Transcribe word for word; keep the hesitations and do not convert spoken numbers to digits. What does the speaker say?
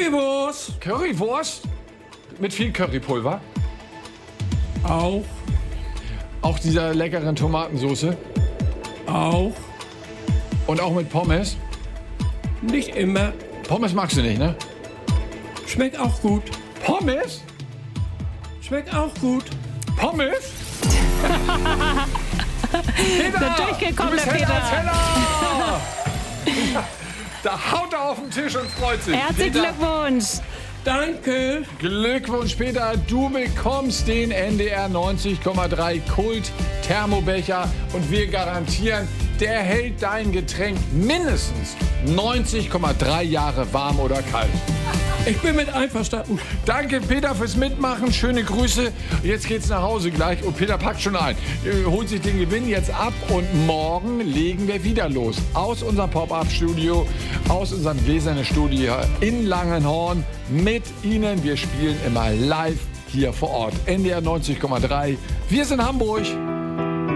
Currywurst. Currywurst? Mit viel Currypulver? Auch. Auch dieser leckeren Tomatensoße? Auch. Und auch mit Pommes? Nicht immer. Pommes magst du nicht, ne? Schmeckt auch gut. Pommes? Schmeckt auch gut. Pommes? Peter, Der durchgekommene du bist heller Peter. als heller. Da haut er auf den Tisch und freut sich. Herzlichen Peter, Glückwunsch. Danke. Glückwunsch, Peter. Du bekommst den N D R neunzig Komma drei Kult Thermobecher und wir garantieren, der hält dein Getränk mindestens neunzig Komma drei Jahre warm oder kalt. Ich bin mit einverstanden. Danke, Peter, fürs Mitmachen. Schöne Grüße. Jetzt geht's nach Hause gleich. Und Peter packt schon ein. Äh, Holt sich den Gewinn jetzt ab. Und morgen legen wir wieder los. Aus unserem Pop-Up-Studio, aus unserem gläsernen Studio in Langenhorn. Mit Ihnen. Wir spielen immer live hier vor Ort. N D R neunzig Komma drei. Wir sind Hamburg.